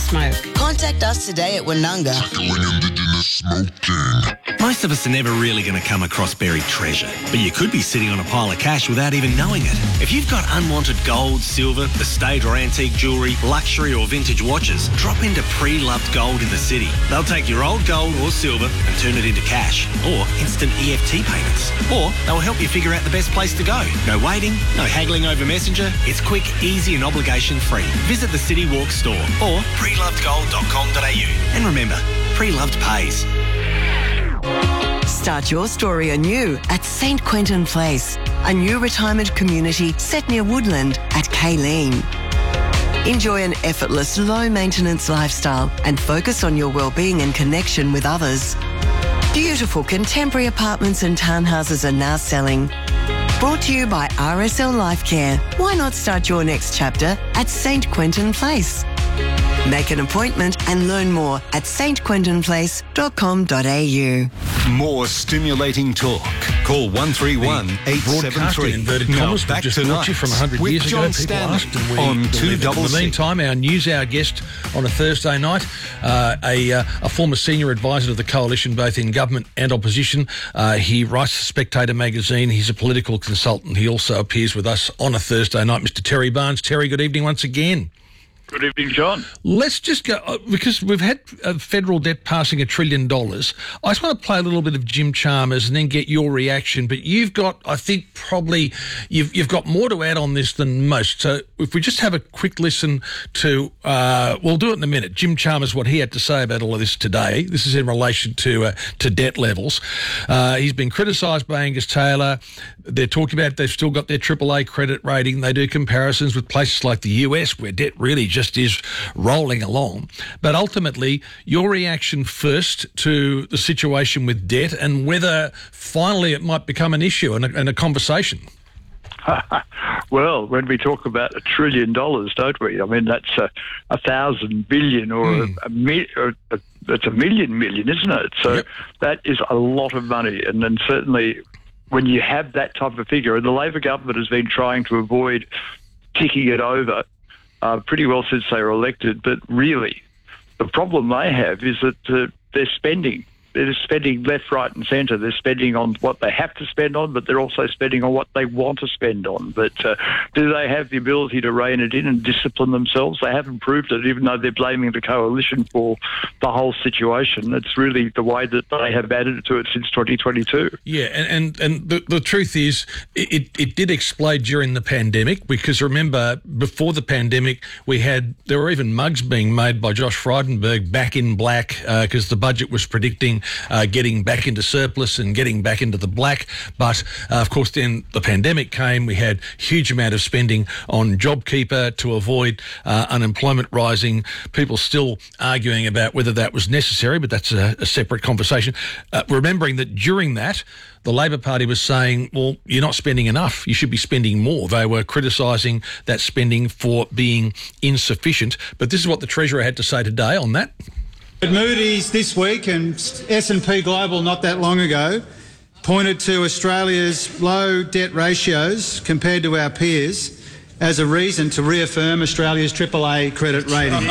smoke. Contact us today at Wanunga. Most of us are never really going to come across buried treasure, but you could be sitting on a pile of cash without even knowing it. If you've got unwanted gold, silver, estate or antique jewellery, luxury or vintage watches, drop into Pre-Loved Gold in the city. They'll take your old gold or silver and turn it into cash or instant EFT payments. Or they'll help you figure out the best place to go. No waiting, no haggling over Messenger. It's quick, easy and obligation-free. Visit the City Walk store or prelovedgold.com.au. And remember, Pre-Loved pays. Start your story anew at St Quentin Place, a new retirement community set near Woodland at Kayleen. Enjoy an effortless, low-maintenance lifestyle and focus on your well-being and connection with others. Beautiful contemporary apartments and townhouses are now selling. Brought to you by RSL Life Care. Why not start your next chapter at St Quentin Place? Make an appointment and learn more at stquentinplace.com.au. More stimulating talk. Call 131 873. Now back just tonight brought you from 100 years with ago. John People Stanley asked, and we on delivered. 266. In the meantime, our NewsHour guest on a Thursday night, a former senior advisor to the Coalition, both in government and opposition. He writes for Spectator magazine. He's a political consultant. He also appears with us on a Thursday night. Mr. Terry Barnes. Terry, good evening once again. Good evening, John. Let's just go, because we've had federal debt passing $1 trillion. I just want to play a little bit of Jim Chalmers and then get your reaction. But you've got, I think, probably, you've got more to add on this than most. So if we just have a quick listen to, we'll do it in a minute, Jim Chalmers, what he had to say about all of this today. This is in relation to debt levels. He's been criticised by Angus Taylor. They're talking about they've still got their AAA credit rating. They do comparisons with places like the US where debt really just is rolling along. But ultimately, your reaction first to the situation with debt and whether finally it might become an issue and a conversation. Well, when we talk about $1 trillion, don't we? I mean, that's 1,000 billion or that's a million, isn't it? So Yep. That is a lot of money. And then certainly when you have that type of figure, and the Labor government has been trying to avoid ticking it over pretty well since they were elected, but really the problem they have is that they're spending. They're spending left, right and centre. They're spending on what they have to spend on, but they're also spending on what they want to spend on. But do they have the ability to rein it in and discipline themselves? They haven't proved it, even though they're blaming the coalition for the whole situation. It's really the way that they have added to it since 2022. Yeah, and the truth is it did explode during the pandemic, because remember, before the pandemic, there were even mugs being made by Josh Frydenberg back in black because the budget was predicting getting back into surplus and getting back into the black. But, of course, then the pandemic came. We had huge amount of spending on JobKeeper to avoid unemployment rising. People still arguing about whether that was necessary, but that's a separate conversation. Remembering that during that, the Labor Party was saying, well, you're not spending enough. You should be spending more. They were criticising that spending for being insufficient. But this is what the Treasurer had to say today on that. But Moody's this week and S&P Global not that long ago pointed to Australia's low debt ratios compared to our peers as a reason to reaffirm Australia's AAA credit rating.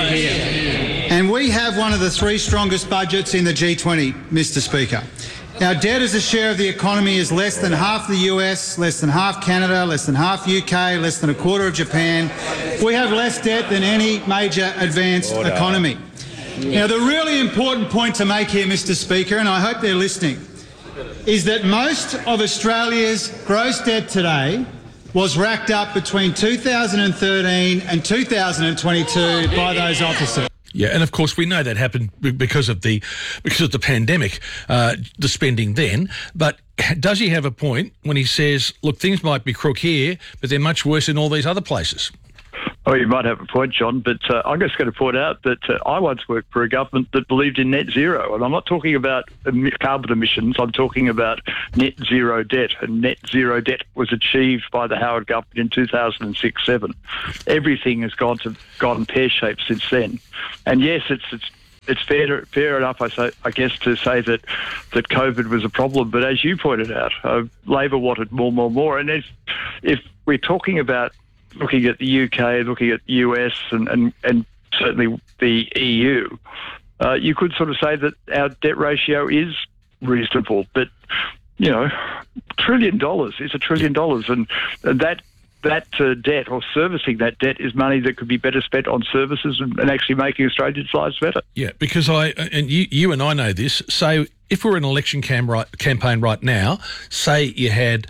And we have one of the 3 strongest budgets in the G20, Mr. Speaker. Our debt as a share of the economy is less than half the US, less than half Canada, less than half UK, less than a quarter of Japan. We have less debt than any major advanced economy. Now, the really important point to make here, Mr. Speaker, and I hope they're listening, is that most of Australia's gross debt today was racked up between 2013 and 2022 by those officers. Yeah, and of course we know that happened because of the pandemic, the spending then. But does he have a point when he says, look, things might be crook here, but they're much worse in all these other places? Oh, you might have a point, John, but I'm just going to point out that I once worked for a government that believed in net zero, and I'm not talking about carbon emissions, I'm talking about net zero debt, and net zero debt was achieved by the Howard government in 2006-07. Everything has gone pear-shaped since then. And yes, it's fair enough, I guess, to say that COVID was a problem, but as you pointed out, Labor wanted more. And if we're talking about looking at the UK, looking at the US and certainly the EU, you could sort of say that our debt ratio is reasonable. But, $1 trillion is $1 trillion. And that debt or servicing that debt is money that could be better spent on services and actually making Australians' lives better. Yeah, because you and I know this. So if we're in an election campaign right now, say you had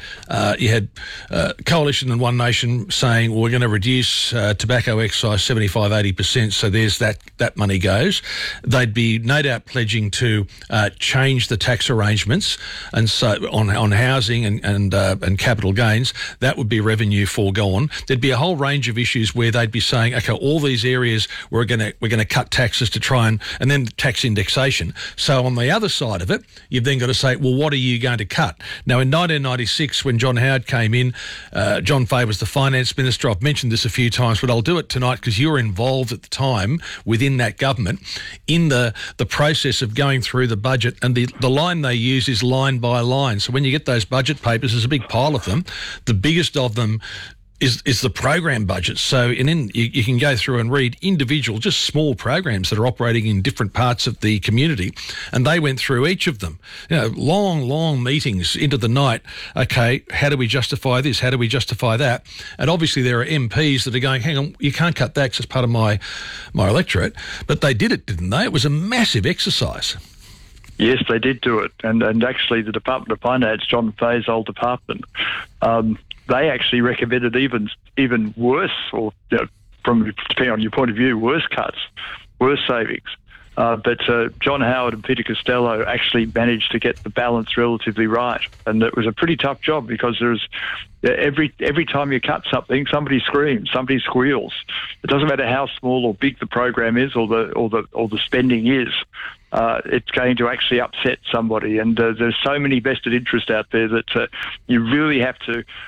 Coalition and One Nation saying, well, we're going to reduce tobacco excise 75-80%, so there's that money goes. They'd be no doubt pledging to change the tax arrangements, and so on housing and capital gains, that would be revenue foregone. There'd be a whole range of issues where they'd be saying, okay, all these areas we're going to cut taxes to try and then tax indexation. So on the other side of it, you've then got to say, well, what are you going to cut? Now, in 1996, when John Howard came in, John Fahey was the finance minister. I've mentioned this a few times, but I'll do it tonight because you were involved at the time within that government in the process of going through the budget, and the line they use is line by line. So when you get those budget papers, there's a big pile of them. The biggest of them is the program budget. So you can go through and read individual, just small programs that are operating in different parts of the community, and they went through each of them. Long meetings into the night. Okay, how do we justify this? How do we justify that? And obviously there are MPs that are going, hang on, you can't cut that because it's part of my electorate. But they did it, didn't they? It was a massive exercise. Yes, they did do it. And actually the Department of Finance, John Fahey's old department, they actually recommended even worse, or depending on your point of view, worse cuts, worse savings. But John Howard and Peter Costello actually managed to get the balance relatively right, and it was a pretty tough job because there's every time you cut something, somebody screams, somebody squeals. It doesn't matter how small or big the program is or the spending is. It's going to actually upset somebody, and there's so many vested interests out there that you really have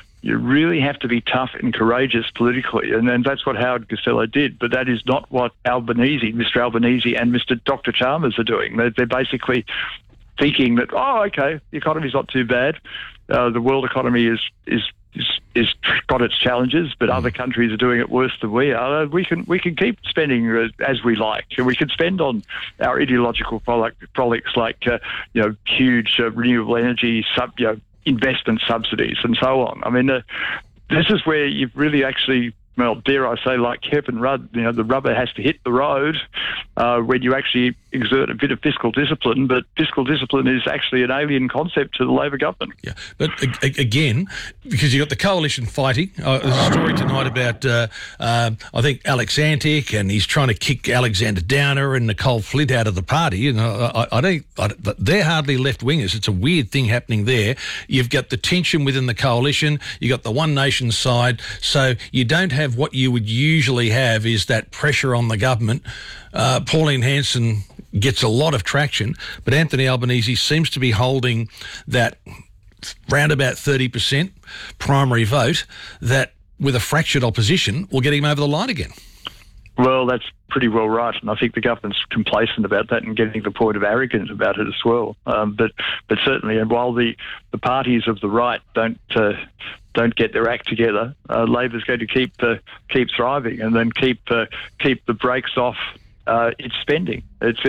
to be tough and courageous politically, and that's what Howard Costello did. But that is not what Mr. Albanese and Mr. Dr. Chalmers are doing. They're basically thinking that, okay, the economy's not too bad. The world economy is got its challenges, but other countries are doing it worse than we are. We can keep spending as we like. We can spend on our ideological frolics like huge renewable energy investment subsidies and so on. I mean, this is where you've really actually, well, dare I say, like Kevin Rudd, the rubber has to hit the road when you actually exert a bit of fiscal discipline, but fiscal discipline is actually an alien concept to the Labor government. Yeah, but again, because you've got the coalition fighting, there's a story tonight about, I think, Alex Antic, and he's trying to kick Alexander Downer and Nicole Flint out of the party. They're hardly left-wingers. It's a weird thing happening there. You've got the tension within the coalition, you've got the One Nation side, so you don't have what you would usually have is that pressure on the government. Pauline Hanson gets a lot of traction, but Anthony Albanese seems to be holding that round about 30% primary vote that, with a fractured opposition, will get him over the line again. Well, that's pretty well right, and I think the government's complacent about that and getting to the point of arrogance about it as well. But certainly, and while the parties of the right don't get their act together, Labor's going to keep thriving and then keep the brakes off its spending.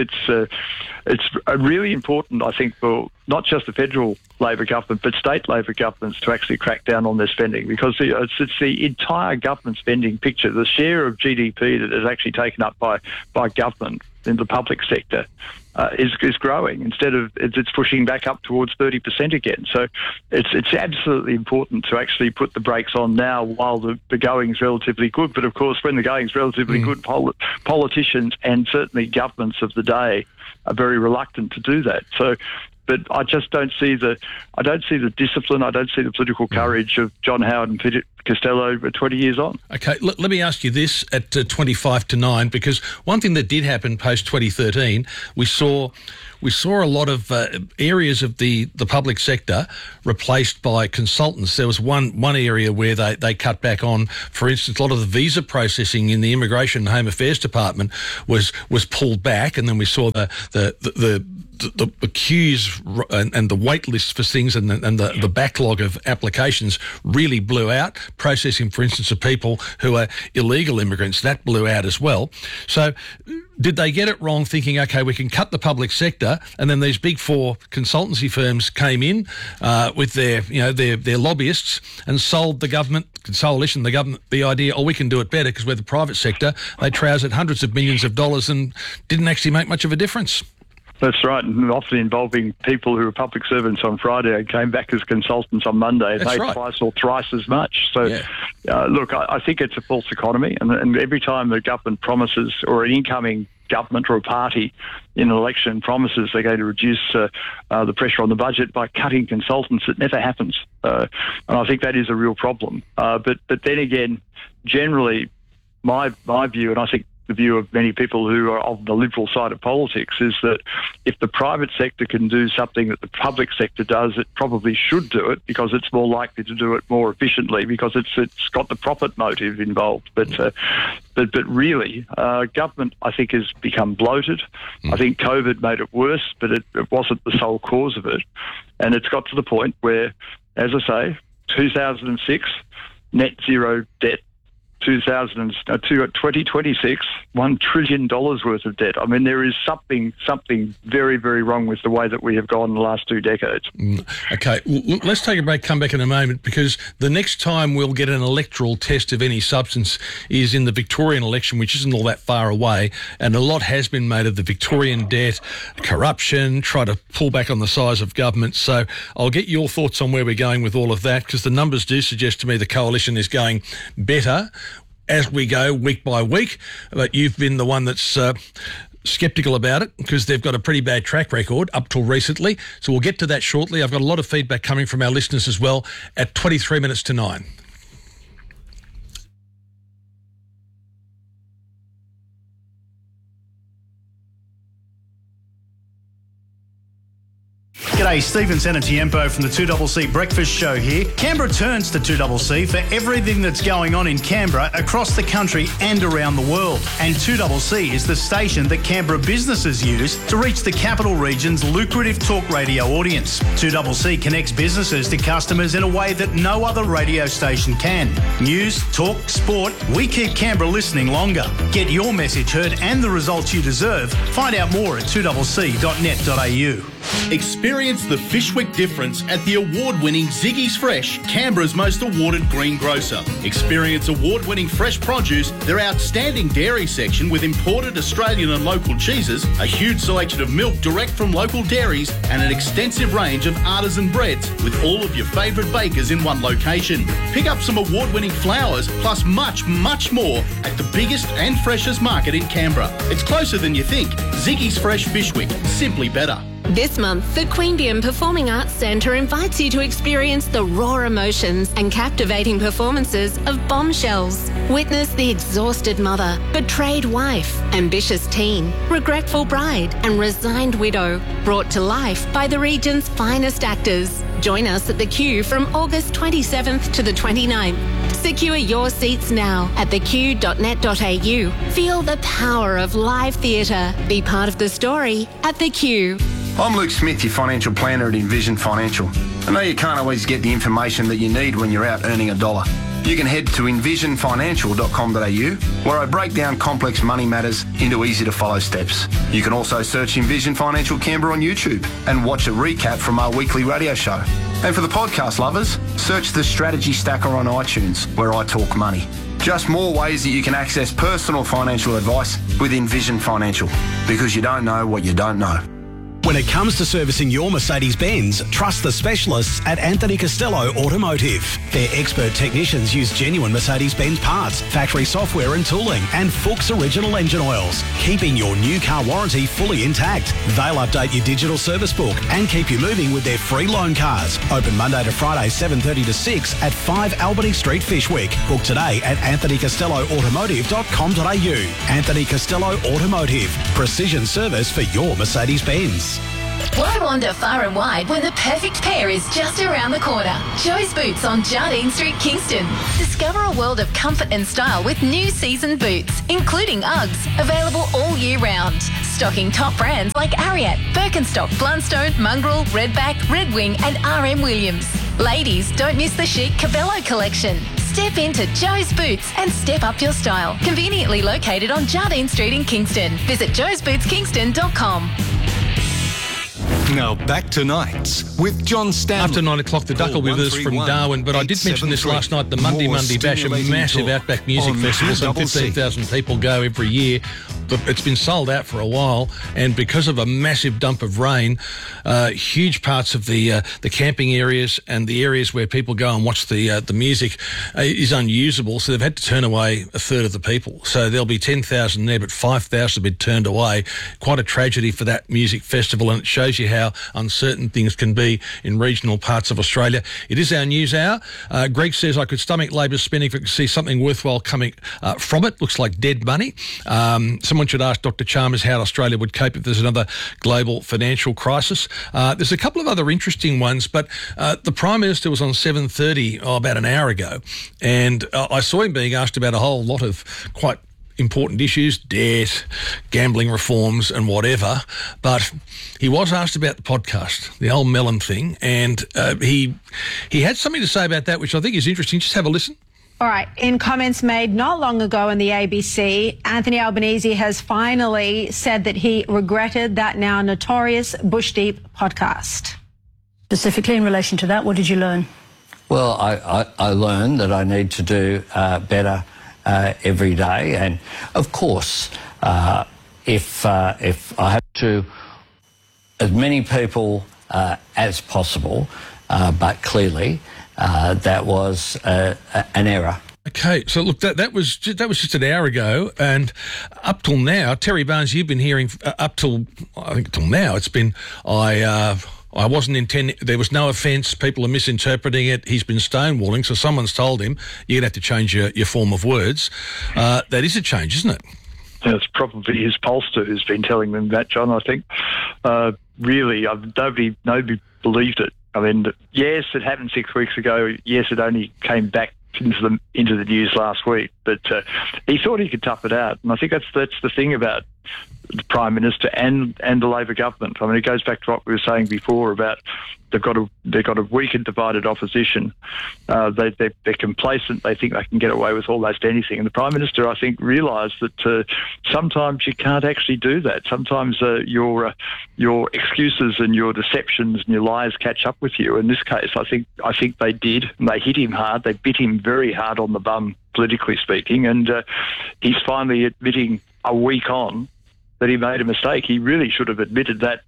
It's really important, I think, for not just the federal Labor government but state Labor governments to actually crack down on their spending, because it's the entire government spending picture. The share of GDP that is actually taken up by government in the public sector is growing. Instead of it's pushing back up towards 30% again. So it's absolutely important to actually put the brakes on now while the going's relatively good. But of course, when the going's relatively good, politicians and certainly governments of the day are very reluctant to do that. So. But I just don't see the discipline. I don't see the political courage of John Howard and Peter Costello 20 years on. Okay, let me ask you this at 25-9, because one thing that did happen post 2013, we saw a lot of areas of the public sector replaced by consultants. There was one area where they cut back on, for instance, a lot of the visa processing in the Immigration and Home Affairs Department was pulled back, and then we saw the queues and the wait list for things and the backlog of applications really blew out. processing, for instance, of people who are illegal immigrants. That blew out as well. So did they get it wrong thinking, OK, we can cut the public sector, and then these big four consultancy firms came in with their lobbyists and sold the government, coalition, the government, the idea, we can do it better because we're the private sector. They trousered hundreds of millions of dollars and didn't actually make much of a difference. That's right, and often involving people who were public servants on Friday and came back as consultants on Monday and paid twice or thrice as much. So, look, I think it's a false economy, and every time the government promises, or an incoming government or a party in an election promises they're going to reduce the pressure on the budget by cutting consultants, it never happens. And I think that is a real problem. But then again, generally, my view, and I think the view of many people who are on the liberal side of politics, is that if the private sector can do something that the public sector does, it probably should do it because it's more likely to do it more efficiently because it's got the profit motive involved. But really, government, I think, has become bloated. I think COVID made it worse, but it wasn't the sole cause of it. And it's got to the point where, as I say, 2006, net zero debt. 2026, $1 trillion worth of debt. I mean, there is something very, very wrong with the way that we have gone in the last 2 decades. Okay, let's take a break, come back in a moment, because the next time we'll get an electoral test of any substance is in the Victorian election, which isn't all that far away, and a lot has been made of the Victorian debt, corruption, try to pull back on the size of government. So I'll get your thoughts on where we're going with all of that, because the numbers do suggest to me the coalition is going better as we go week by week, but you've been the one that's sceptical about it because they've got a pretty bad track record up till recently. So we'll get to that shortly. I've got a lot of feedback coming from our listeners as well at 23 minutes to 9. G'day, Stephen Senatiempo from the 2CC Breakfast Show here. Canberra turns to 2CC for everything that's going on in Canberra, across the country and around the world. And 2CC is the station that Canberra businesses use to reach the capital region's lucrative talk radio audience. 2CC connects businesses to customers in a way that no other radio station can. News, talk, sport, we keep Canberra listening longer. Get your message heard and the results you deserve. Find out more at 2cc.net.au. Experience the Fishwick difference at the award-winning Ziggy's Fresh, Canberra's most awarded greengrocer. Experience award-winning fresh produce, their outstanding dairy section with imported Australian and local cheeses, a huge selection of milk direct from local dairies, and an extensive range of artisan breads with all of your favourite bakers in one location. Pick up some award-winning flowers, plus much, much more at the biggest and freshest market in Canberra. It's closer than you think. Ziggy's Fresh Fishwick, simply better. This month, the Queanbeyan Performing Arts Centre invites you to experience the raw emotions and captivating performances of Bombshells. Witness the exhausted mother, betrayed wife, ambitious teen, regretful bride and resigned widow, brought to life by the region's finest actors. Join us at The Q from August 27th to the 29th. Secure your seats now at theq.net.au. Feel the power of live theatre. Be part of the story at The Q. I'm Luke Smith, your financial planner at Envision Financial. I know you can't always get the information that you need when you're out earning a dollar. You can head to envisionfinancial.com.au, where I break down complex money matters into easy-to-follow steps. You can also search Envision Financial Canberra on YouTube and watch a recap from our weekly radio show. And for the podcast lovers, search the Strategy Stacker on iTunes, where I talk money. Just more ways that you can access personal financial advice with Envision Financial, because you don't know what you don't know. When it comes to servicing your Mercedes-Benz, trust the specialists at Anthony Costello Automotive. Their expert technicians use genuine Mercedes-Benz parts, factory software and tooling, and Fuchs original engine oils, keeping your new car warranty fully intact. They'll update your digital service book and keep you moving with their free loan cars. Open Monday to Friday, 7:30 to 6 at 5 Albany Street, Fishwick. Book today at anthonycostelloautomotive.com.au. Anthony Costello Automotive. Precision service for your Mercedes-Benz. Why wander far and wide when the perfect pair is just around the corner? Joe's Boots on Jardine Street, Kingston. Discover a world of comfort and style with new season boots, including Uggs, available all year round. Stocking top brands like Ariat, Birkenstock, Blundstone, Mongrel, Redback, Red Wing and RM Williams. Ladies, don't miss the chic Cabello collection. Step into Joe's Boots and step up your style. Conveniently located on Jardine Street in Kingston. Visit joesbootskingston.com. Now back to Nights with John Stanley. After 9 o'clock, the Duck will be with us from Darwin, but I did mention this last night, the Monday Bash, a massive Outback Music Festival. Some 15,000 people go every year. It's been sold out for a while, and because of a massive dump of rain, huge parts of the camping areas and the areas where people go and watch the music is unusable, so they've had to turn away a third of the people. So there'll be 10,000 there, but 5,000 have been turned away. Quite a tragedy for that music festival, and it shows you how uncertain things can be in regional parts of Australia. It is our news hour. Greg says, I could stomach Labor's spending if I could see something worthwhile coming from it. Looks like dead money. Someone should ask Dr. Chalmers how Australia would cope if there's another global financial crisis. There's a couple of other interesting ones, but the Prime Minister was on 7:30 about an hour ago, and I saw him being asked about a whole lot of quite important issues, debt, gambling reforms and whatever, but he was asked about the podcast, the old melon thing, and he had something to say about that, which I think is interesting. Just have a listen. All right. In comments made not long ago on the ABC, Anthony Albanese has finally said that he regretted that now notorious Bush Deep podcast. Specifically in relation to that, what did you learn? Well, I learned that I need to do better every day, and of course, if I have to, as many people as possible, but clearly that was an error. Okay, so look, that was just an hour ago, and up till now, Terry Barnes, you've been hearing up till now. It's been I wasn't intending. There was no offence. People are misinterpreting it. He's been stonewalling, so someone's told him you're going to have to change your form of words. That is a change, isn't it? Yeah, it's probably his pollster who's been telling them that, John. I think really, nobody believed it. I mean, yes, it happened 6 weeks ago. Yes, it only came back into the news last week, but he thought he could tough it out, and I think that's the thing about the Prime Minister and the Labor government. I mean, it goes back to what we were saying before about they've got a weak and divided opposition. They're complacent. They think they can get away with almost anything. And the Prime Minister, I think, realised that sometimes you can't actually do that. Sometimes your excuses and your deceptions and your lies catch up with you. In this case, I think they did. And they hit him hard. They bit him very hard on the bum, politically speaking. And he's finally admitting a week on that he made a mistake. He really should have admitted that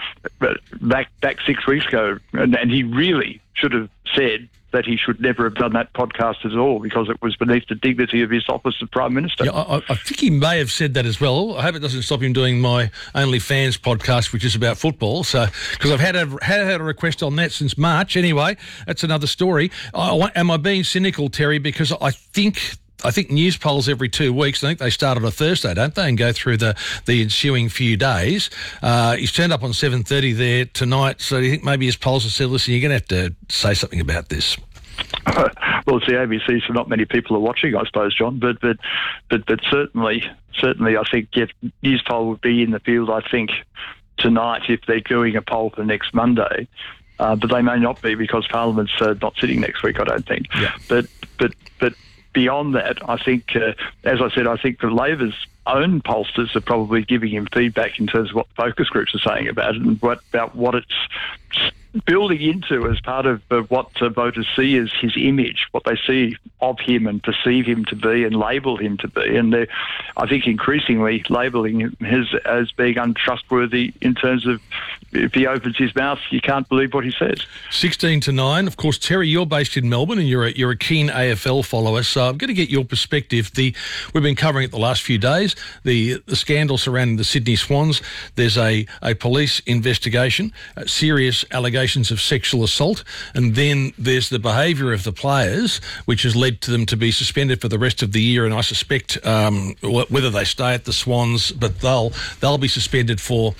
back 6 weeks ago, and he really should have said that he should never have done that podcast at all because it was beneath the dignity of his office of Prime Minister. Yeah, I think he may have said that as well. I hope it doesn't stop him doing my OnlyFans podcast, which is about football. So, because I've had a request on that since March. Anyway, that's another story. Am I being cynical, Terry? Because I think news polls every 2 weeks. I think they start on a Thursday, don't they, and go through the ensuing few days. He's turned up on 7:30 there tonight, so do you think maybe his polls have said, listen, you're going to have to say something about this? Well, it's the ABC, so not many people are watching, I suppose, John. But certainly, I think news poll would be in the field, I think, tonight if they're doing a poll for next Monday. But they may not be because Parliament's not sitting next week, I don't think. Yeah. But beyond that, I think, as I said, I think the Labor's own pollsters are probably giving him feedback in terms of what focus groups are saying about it and about what it's building into as part of what voters see as his image, what they see of him and perceive him to be and label him to be. And they're, I think, increasingly labelling him as being untrustworthy in terms of if he opens his mouth, you can't believe what he says. 16-9. Of course, Terry, you're based in Melbourne and you're a keen AFL follower, so I'm going to get your perspective. We've been covering it the last few days, the scandal surrounding the Sydney Swans. There's a police investigation, serious allegations of sexual assault, and then there's the behaviour of the players, which has led to them to be suspended for the rest of the year, and I suspect whether they stay at the Swans, but they'll be suspended for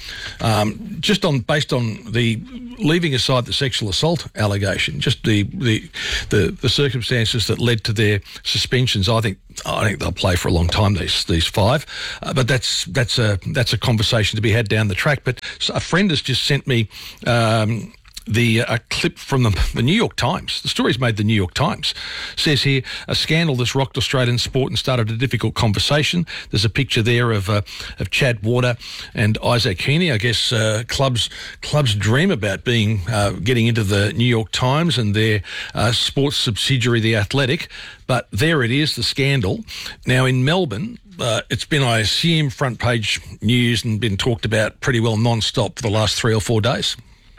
based on the leaving aside the sexual assault allegation, just the circumstances that led to their suspensions. I think they'll play for a long time, these five, but that's a conversation to be had down the track. But a friend has just sent me a clip from the New York Times. The story's made the New York Times. Says here, a scandal that's rocked Australian sport and started a difficult conversation. There's a picture there of Chad Warner and Isaac Heaney. I guess clubs dream about getting into the New York Times and their sports subsidiary, The Athletic. But there it is, the scandal. Now in Melbourne, it's been, I assume, front page news and been talked about pretty well non-stop for the last 3 or 4 days.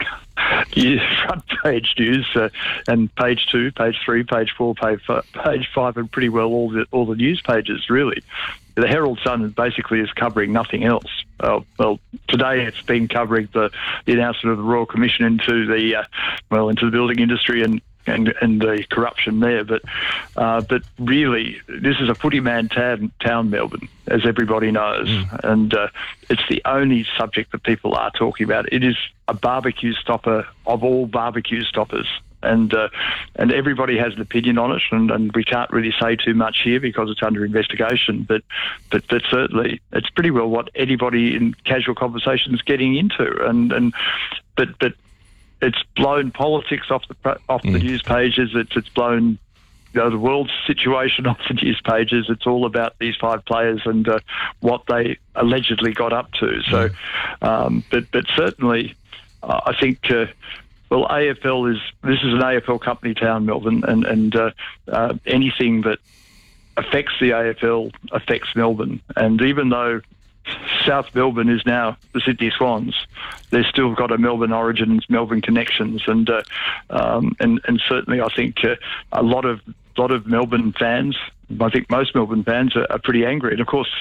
Yeah, front page news and page 2, page 3, page 4, page 5, and pretty well all the news pages, really. The Herald Sun basically is covering nothing else. Well, today it's been covering the announcement of the Royal Commission into the building industry and the corruption there, but really, this is a footy man town, Melbourne, as everybody knows, and it's the only subject that people are talking about. It is a barbecue stopper of all barbecue stoppers, and everybody has an opinion on it, and we can't really say too much here because it's under investigation. But certainly, it's pretty well what anybody in casual conversation is getting into, but. It's blown politics off the news pages. It's blown the world situation off the news pages. It's all about these 5 players and what they allegedly got up to. So, but certainly, I think. AFL this is an AFL company town, Melbourne, and anything that affects the AFL affects Melbourne. And even though South Melbourne is now the Sydney Swans, they've still got a Melbourne origins, Melbourne connections, and certainly I think a lot of Melbourne fans, I think most Melbourne fans are pretty angry. And of course,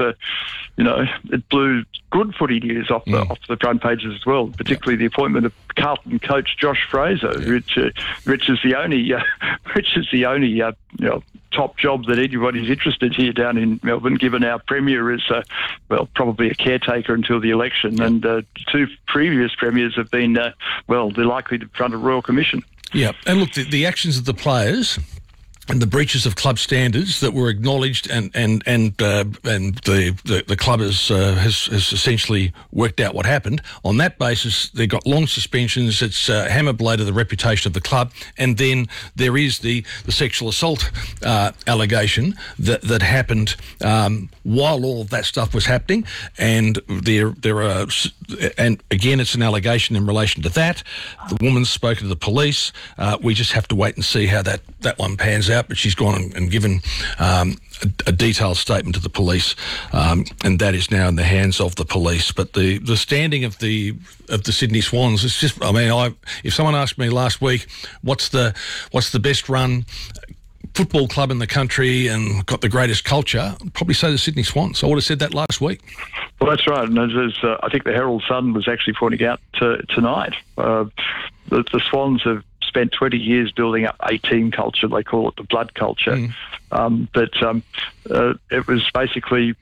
it blew good footy news off the front pages as well, particularly the appointment of Carlton coach Josh Fraser, which is the only top job that anybody's interested here down in Melbourne, given our Premier is, probably a caretaker until the election. And 2 previous Premiers have been, they're likely to front a Royal Commission. Yeah, and look, the actions of the players and the breaches of club standards that were acknowledged, and the club has essentially worked out what happened. On that basis, they got long suspensions. It's hammer blow to the reputation of the club, and then there is the sexual assault allegation that happened while all of that stuff was happening, and there are, and again, it's an allegation in relation to that. The woman's spoken to the police. We just have to wait and see how that one pans out. But she's gone and given a detailed statement to the police, and that is now in the hands of the police. But the standing of the Sydney Swans is just, if someone asked me last week what's the best run football club in the country and got the greatest culture, I'd probably say the Sydney Swans. I would have said that last week. Well, that's right. And as I think the Herald Sun was actually pointing out tonight, the Swans have spent 20 years building up a team culture. They call it the blood culture. But it was basically,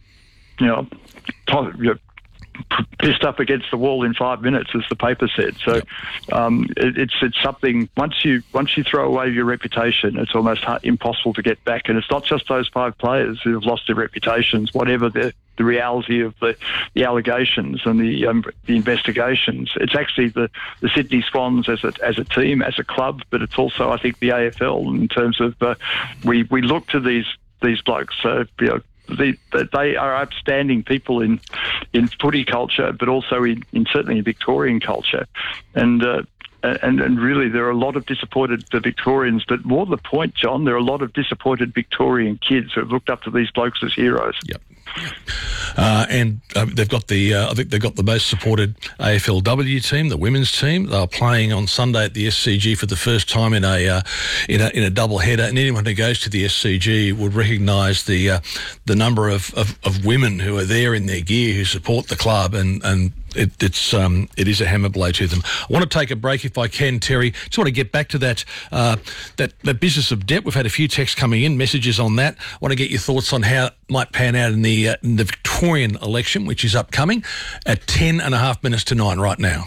pissed up against the wall in 5 minutes, as the paper said. So it's something. Once you throw away your reputation, it's almost impossible to get back. And it's not just those 5 players who have lost their reputations. Whatever the reality of the allegations and the investigations, it's actually the Sydney Swans as a team, as a club, but it's also, I think, the AFL in terms of we look to these blokes. So they are outstanding people in footy culture, but also in certainly in Victorian culture, and really there are a lot of disappointed Victorians, but more to the point, John, there are a lot of disappointed Victorian kids who have looked up to these blokes as heroes. Yep. And they've got I think they've got the most supported AFLW team, the women's team. They were playing on Sunday at the SCG for the first time in a double header, and anyone who goes to the SCG would recognise the number of women who are there in their gear who support the club, and it is a hammer blow to them. I want to take a break if I can, Terry. Just want to get back to that business of debt. We've had a few texts coming in, messages on that. I want to get your thoughts on how it might pan out in the Victorian election, which is upcoming at 10.5 minutes to 9 right now.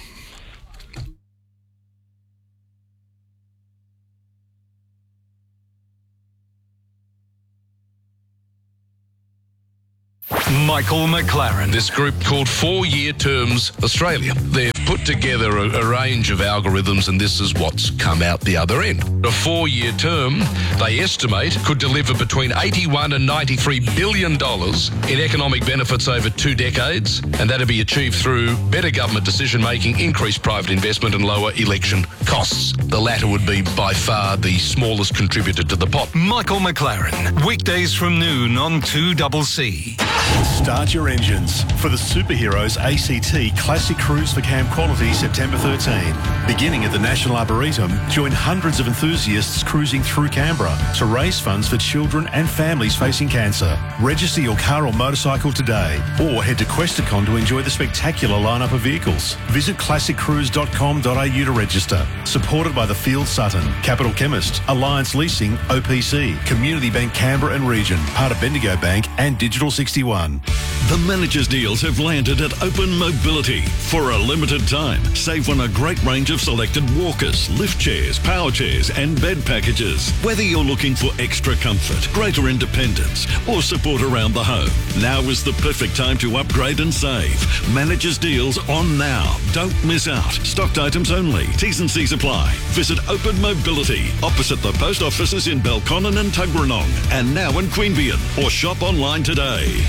Michael McLaren. This group called 4 Year Terms Australia. They've put together a range of algorithms, and this is what's come out the other end. A 4-year term, they estimate, could deliver between $81 and $93 billion in economic benefits over 2 decades, and that'll be achieved through better government decision-making, increased private investment and lower election costs. The latter would be by far the smallest contributor to the pot. Michael McLaren, weekdays from noon on 2CC. Start your engines for the Superheroes ACT Classic Cruise for Camp Quality September 13. Beginning at the National Arboretum, join hundreds of enthusiasts cruising through Canberra to raise funds for children and families facing cancer. Register your car or motorcycle today, or head to Questacon to enjoy the spectacular lineup of vehicles. Visit classiccruise.com.au to register. Supported by the Field Sutton, Capital Chemist, Alliance Leasing, OPC, Community Bank Canberra and Region, part of Bendigo Bank and Digital 61. The managers' deals have landed at Open Mobility. For a limited time, save on a great range of selected walkers, lift chairs, power chairs and bed packages. Whether you're looking for extra comfort, greater independence or support around the home, now is the perfect time to upgrade and save. Managers' deals on now. Don't miss out. Stocked items only. T's and C's apply. Visit Open Mobility, opposite the post offices in Belconnen and Tuggeranong, and now in Queanbeyan, or shop online today.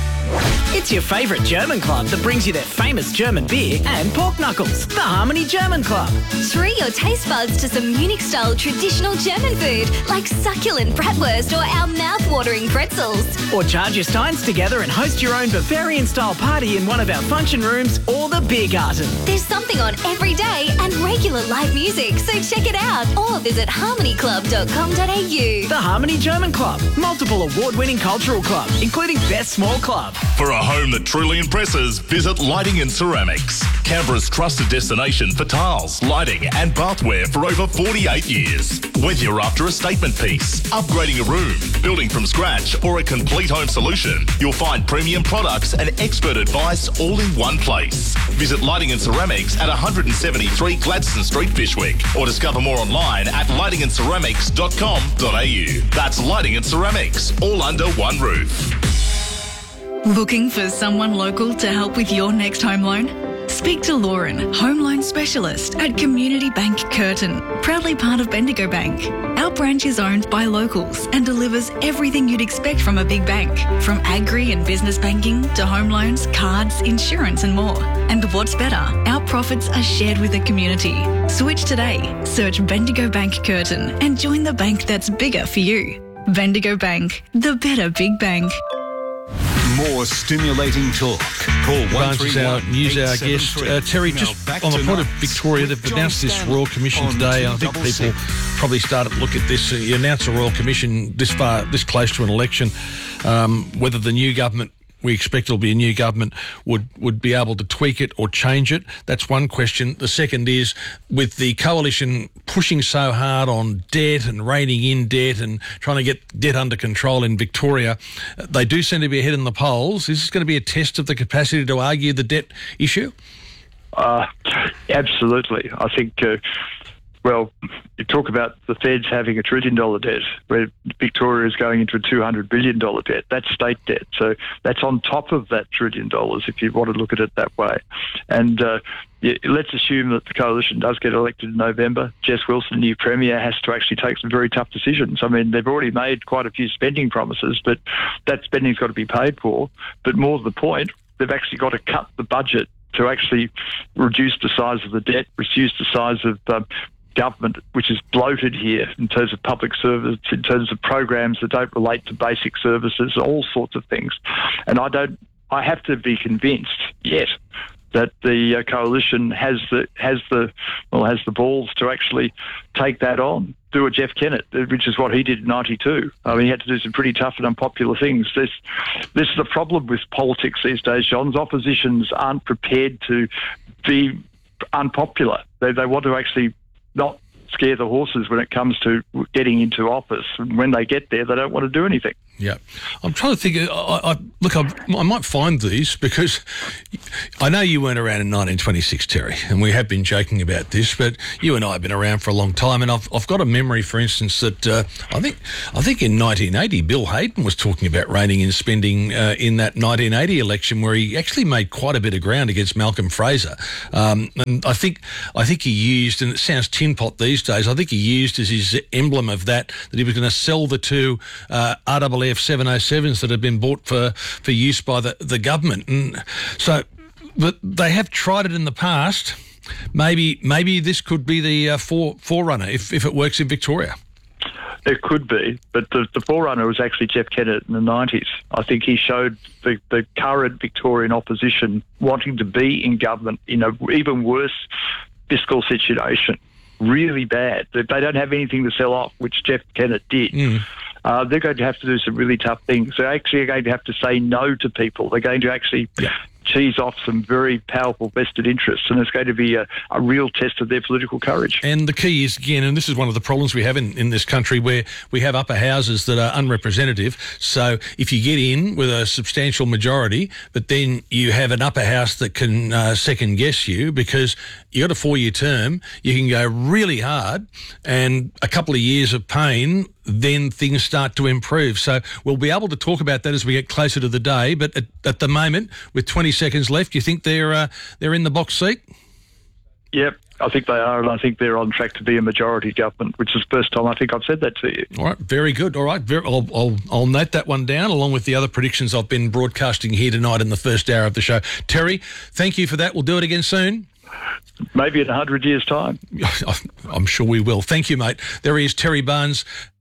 It's your favourite German club that brings you their famous German beer and pork knuckles. The Harmony German Club. Treat your taste buds to some Munich-style traditional German food like succulent bratwurst or our mouth-watering pretzels. Or charge your steins together and host your own Bavarian-style party in one of our function rooms or the beer garden. There's something on every day and regular live music, so check it out or visit harmonyclub.com.au. The Harmony German Club. Multiple award-winning cultural club, including Best Small Club. For a home that truly impresses, visit Lighting and Ceramics, Canberra's trusted destination for tiles, lighting and bathware for over 48 years. Whether you're after a statement piece, upgrading a room, building from scratch or a complete home solution, you'll find premium products and expert advice all in one place. Visit Lighting and Ceramics at 173 Gladstone Street, Fishwick, or discover more online at lightingandceramics.com.au. That's Lighting and Ceramics, all under one roof. Looking for someone local to help with your next home loan? Speak to Lauren, home loan specialist at Community Bank Curtin, proudly part of Bendigo Bank. Our branch is owned by locals and delivers everything you'd expect from a big bank, from agri and business banking to home loans, cards, insurance and more. And what's better, our profits are shared with the community. Switch today. Search Bendigo Bank Curtin and join the bank that's bigger for you. Bendigo Bank, the better big bank. More stimulating talk. Call 131 our news hour guest. Terry, just on the point of Victoria, they've announced this Royal Commission today. I think people probably started to look at this. You announce a Royal Commission this close to an election, whether the new government, we expect it'll be a new government, would be able to tweak it or change it. That's one question. The second is, with the coalition pushing so hard on debt and reining in debt and trying to get debt under control in Victoria, they do seem to be ahead in the polls. Is this going to be a test of the capacity to argue the debt issue? Absolutely. I think... well, you talk about the Feds having $1 trillion debt, where Victoria is going into a $200 billion debt. That's state debt. So that's on top of that $1 trillion, if you want to look at it that way. And let's assume that the coalition does get elected in November. Jess Wilson, new Premier, has to actually take some very tough decisions. I mean, they've already made quite a few spending promises, but that spending's got to be paid for. But more to the point, they've actually got to cut the budget to actually reduce the size of the debt, reduce the size of government, which is bloated here in terms of public service, in terms of programs that don't relate to basic services, all sorts of things. And I have to be convinced yet that the coalition has the balls to actually take that on, do a Jeff Kennett, which is what he did in '92. I mean, he had to do some pretty tough and unpopular things. This is the problem with politics these days, John. Oppositions aren't prepared to be unpopular. They want to actually not scare the horses when it comes to getting into office. And when they get there, they don't want to do anything. Yeah. I'm trying to think. I might find these because I know you weren't around in 1926, Terry, and we have been joking about this, but you and I have been around for a long time, and I've got a memory, for instance, that I think in 1980, Bill Hayden was talking about reining in spending in that 1980 election, where he actually made quite a bit of ground against Malcolm Fraser. And I think he used, and it sounds tin pot these days, I think he used as his emblem of that he was going to sell the two RAAF 707s that had been bought for use by the government. And so, but they have tried it in the past. Maybe this could be the forerunner if it works in Victoria. It could be, but the forerunner was actually Jeff Kennett in the 90s. I think he showed the current Victorian opposition wanting to be in government in an even worse fiscal situation, really bad. They don't have anything to sell off, which Jeff Kennett did. They're going to have to do some really tough things. They're actually going to have to say no to people. They're going to actually cheese off some very powerful vested interests, and it's going to be a real test of their political courage. And the key is, again, and this is one of the problems we have in this country, where we have upper houses that are unrepresentative. So if you get in with a substantial majority, but then you have an upper house that can second guess you because you got a 4-year term, you can go really hard, and a couple of years of pain, then things start to improve. So we'll be able to talk about that as we get closer to the day. But at the moment, with 20 seconds left, you think they're in the box seat? Yep, I think they are, and I think they're on track to be a majority government, which is the first time I think I've said that to you. All right, very good. All right, I'll note that one down along with the other predictions I've been broadcasting here tonight in the first hour of the show. Terry, thank you for that. We'll do it again soon. Maybe in 100 years' time. I'm sure we will. Thank you, mate. There he is, Terry Barnes,